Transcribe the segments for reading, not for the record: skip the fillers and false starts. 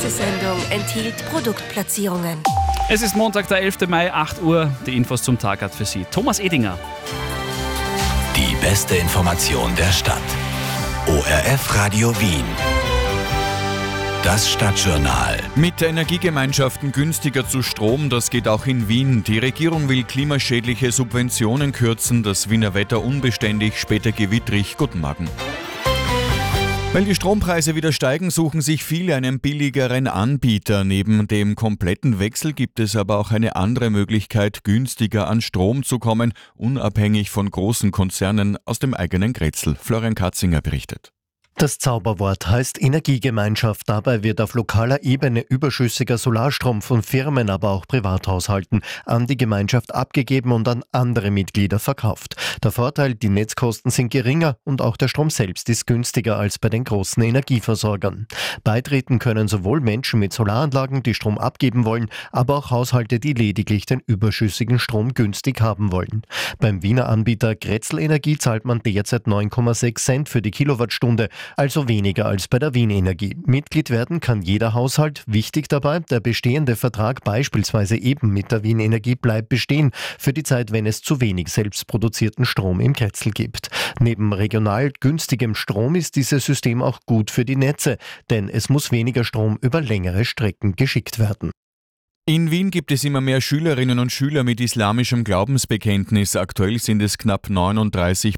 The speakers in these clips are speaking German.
Diese Sendung enthielt Produktplatzierungen. Es ist Montag, der 11. Mai, 8 Uhr. Die Infos zum Tag hat für Sie Thomas Edinger. Die beste Information der Stadt. ORF Radio Wien. Das Stadtjournal. Mit Energiegemeinschaften günstiger zu Strom, das geht auch in Wien. Die Regierung will klimaschädliche Subventionen kürzen, das Wiener Wetter unbeständig, später gewittrig. Guten Morgen. Weil die Strompreise wieder steigen, suchen sich viele einen billigeren Anbieter. Neben dem kompletten Wechsel gibt es aber auch eine andere Möglichkeit, günstiger an Strom zu kommen, unabhängig von großen Konzernen aus dem eigenen Grätzl. Florian Katzinger berichtet. Das Zauberwort heißt Energiegemeinschaft. Dabei wird auf lokaler Ebene überschüssiger Solarstrom von Firmen, aber auch Privathaushalten an die Gemeinschaft abgegeben und an andere Mitglieder verkauft. Der Vorteil, die Netzkosten sind geringer und auch der Strom selbst ist günstiger als bei den großen Energieversorgern. Beitreten können sowohl Menschen mit Solaranlagen, die Strom abgeben wollen, aber auch Haushalte, die lediglich den überschüssigen Strom günstig haben wollen. Beim Wiener Anbieter Grätzl Energie zahlt man derzeit 9,6 Cent für die Kilowattstunde, also weniger als bei der Wien Energie. Mitglied werden kann jeder Haushalt. Wichtig dabei, der bestehende Vertrag beispielsweise eben mit der Wien Energie bleibt bestehen, für die Zeit, wenn es zu wenig selbstproduzierten Strom im Grätzl gibt. Neben regional günstigem Strom ist dieses System auch gut für die Netze, denn es muss weniger Strom über längere Strecken geschickt werden. In Wien gibt es immer mehr Schülerinnen und Schüler mit islamischem Glaubensbekenntnis. Aktuell sind es knapp 39%.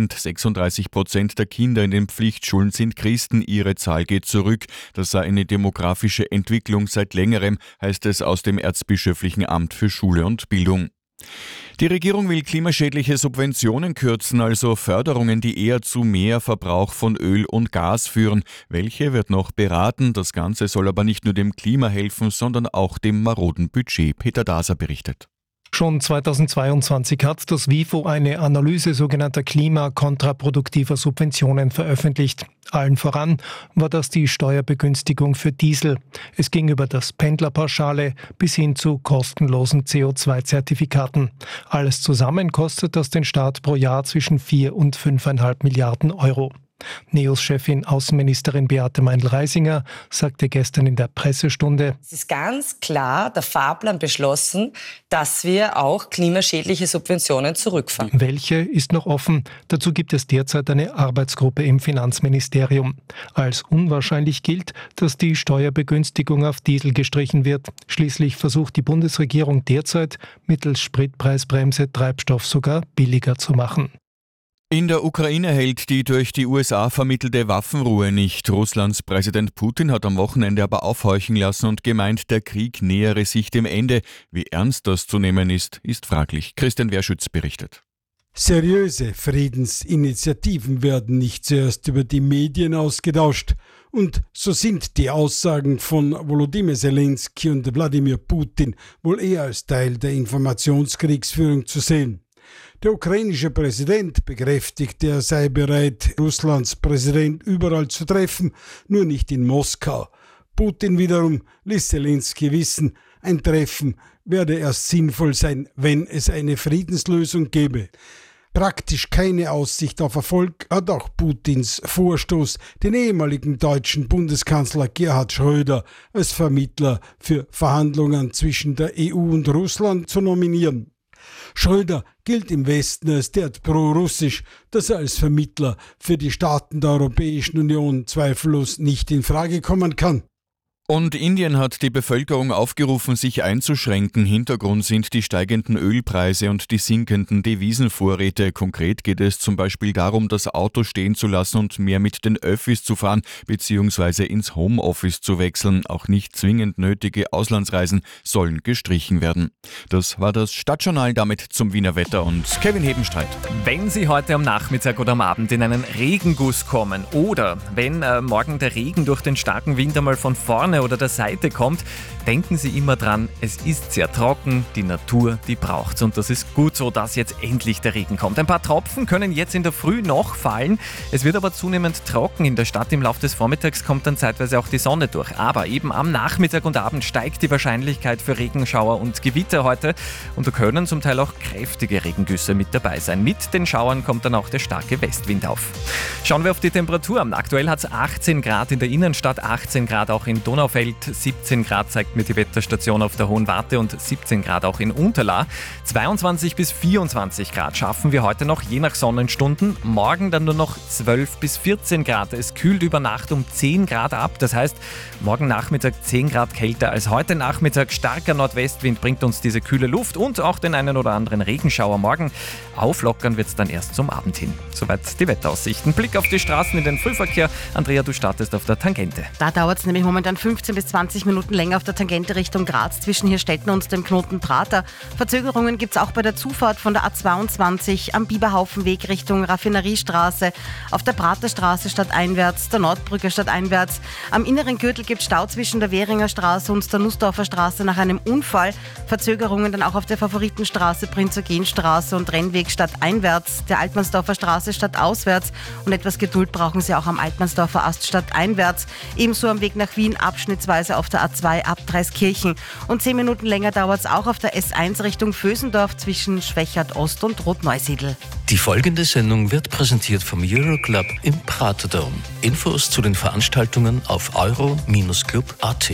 36% der Kinder in den Pflichtschulen sind Christen. Ihre Zahl geht zurück. Das sei eine demografische Entwicklung seit längerem, heißt es aus dem Erzbischöflichen Amt für Schule und Bildung. Die Regierung will klimaschädliche Subventionen kürzen, also Förderungen, die eher zu mehr Verbrauch von Öl und Gas führen. Welche wird noch beraten? Das Ganze soll aber nicht nur dem Klima helfen, sondern auch dem maroden Budget. Peter Daser berichtet. Schon 2022 hat das WIFO eine Analyse sogenannter klimakontraproduktiver Subventionen veröffentlicht. Allen voran war das die Steuerbegünstigung für Diesel. Es ging über das Pendlerpauschale bis hin zu kostenlosen CO2-Zertifikaten. Alles zusammen kostet das den Staat pro Jahr zwischen 4 und 5,5 Milliarden Euro. NEOS-Chefin Außenministerin Beate Meindl-Reisinger sagte gestern in der Pressestunde: Es ist ganz klar der Fahrplan beschlossen, dass wir auch klimaschädliche Subventionen zurückfahren. Welche ist noch offen? Dazu gibt es derzeit eine Arbeitsgruppe im Finanzministerium. Als unwahrscheinlich gilt, dass die Steuerbegünstigung auf Diesel gestrichen wird. Schließlich versucht die Bundesregierung derzeit, mittels Spritpreisbremse Treibstoff sogar billiger zu machen. In der Ukraine hält die durch die USA vermittelte Waffenruhe nicht. Russlands Präsident Putin hat am Wochenende aber aufhorchen lassen und gemeint, der Krieg nähere sich dem Ende. Wie ernst das zu nehmen ist fraglich. Christian Werschütz berichtet. Seriöse Friedensinitiativen werden nicht zuerst über die Medien ausgetauscht. Und so sind die Aussagen von Volodymyr Zelensky und Wladimir Putin wohl eher als Teil der Informationskriegsführung zu sehen. Der ukrainische Präsident bekräftigte, er sei bereit, Russlands Präsident überall zu treffen, nur nicht in Moskau. Putin wiederum ließ Zelensky wissen, ein Treffen werde erst sinnvoll sein, wenn es eine Friedenslösung gäbe. Praktisch keine Aussicht auf Erfolg hat auch Putins Vorstoß, den ehemaligen deutschen Bundeskanzler Gerhard Schröder als Vermittler für Verhandlungen zwischen der EU und Russland zu nominieren. Schröder gilt im Westen als derart pro-russisch, dass er als Vermittler für die Staaten der Europäischen Union zweifellos nicht in Frage kommen kann. Und Indien hat die Bevölkerung aufgerufen, sich einzuschränken. Hintergrund sind die steigenden Ölpreise und die sinkenden Devisenvorräte. Konkret geht es zum Beispiel darum, das Auto stehen zu lassen und mehr mit den Öffis zu fahren bzw. ins Homeoffice zu wechseln. Auch nicht zwingend nötige Auslandsreisen sollen gestrichen werden. Das war das Stadtjournal, damit zum Wiener Wetter und Kevin Hebenstreit. Wenn Sie heute am Nachmittag oder am Abend in einen Regenguss kommen oder wenn morgen der Regen durch den starken Wind einmal von vorne oder der Seite kommt, denken Sie immer dran, es ist sehr trocken, die Natur, die braucht's und das ist gut so, dass jetzt endlich der Regen kommt. Ein paar Tropfen können jetzt in der Früh noch fallen, es wird aber zunehmend trocken in der Stadt. Im Laufe des Vormittags kommt dann zeitweise auch die Sonne durch, aber eben am Nachmittag und Abend steigt die Wahrscheinlichkeit für Regenschauer und Gewitter heute und da können zum Teil auch kräftige Regengüsse mit dabei sein. Mit den Schauern kommt dann auch der starke Westwind auf. Schauen wir auf die Temperatur. Aktuell hat es 18 Grad in der Innenstadt, 18 Grad auch in Donau Donaufeld. 17 Grad zeigt mir die Wetterstation auf der Hohen Warte und 17 Grad auch in Unterlaa. 22 bis 24 Grad schaffen wir heute noch, je nach Sonnenstunden. Morgen dann nur noch 12 bis 14 Grad. Es kühlt über Nacht um 10 Grad ab. Das heißt, morgen Nachmittag 10 Grad kälter als heute Nachmittag. Starker Nordwestwind bringt uns diese kühle Luft und auch den einen oder anderen Regenschauer morgen. Auflockern wird es dann erst zum Abend hin. Soweit die Wetteraussichten. Blick auf die Straßen in den Frühverkehr. Andrea, du startest auf der Tangente. Da dauert es nämlich momentan 15 bis 20 Minuten länger auf der Tangente Richtung Graz zwischen Hirstetten und dem Knoten Prater. Verzögerungen gibt es auch bei der Zufahrt von der A22 am Biberhaufenweg Richtung Raffineriestraße, auf der Praterstraße stadteinwärts, der Nordbrücke stadteinwärts. Am inneren Gürtel gibt es Stau zwischen der Währinger Straße und der Nussdorfer Straße nach einem Unfall. Verzögerungen dann auch auf der Favoritenstraße, Prinz-Eugen-Straße und Rennweg stadteinwärts, der Altmannsdorfer Straße stadtauswärts und etwas Geduld brauchen Sie auch am Altmannsdorfer Ast stadteinwärts. Ebenso am Weg nach Wien abschnittsweise auf der A2 ab Dreiskirchen. Und 10 Minuten länger dauert es auch auf der S1 Richtung Vösendorf zwischen Schwächert Ost und Rotneusiedl. Die folgende Sendung wird präsentiert vom Euroclub im Praterdom. Infos zu den Veranstaltungen auf euro-club.at.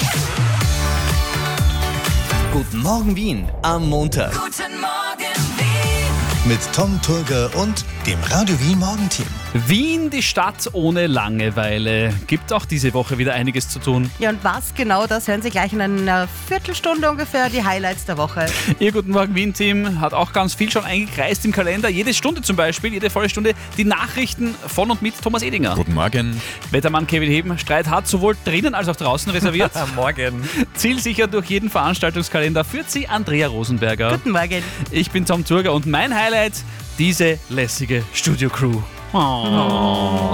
Guten Morgen Wien am Montag. Guten Morgen, Wien. Mit Tom Turger und dem Radio Wien Morgenteam. Wien, die Stadt ohne Langeweile. Gibt auch diese Woche wieder einiges zu tun. Ja, und was genau, das hören Sie gleich in einer Viertelstunde ungefähr, die Highlights der Woche. Ihr Guten Morgen Wien-Team hat auch ganz viel schon eingekreist im Kalender. Jede Stunde zum Beispiel, jede volle Stunde, die Nachrichten von und mit Thomas Edinger. Guten Morgen. Wettermann Kevin Heben, Streit hat sowohl drinnen als auch draußen reserviert. Morgen. Zielsicher durch jeden Veranstaltungskalender führt sie Andrea Rosenberger. Guten Morgen. Ich bin Tom Turger und mein Highlight, diese lässige Studio-Crew. Oh.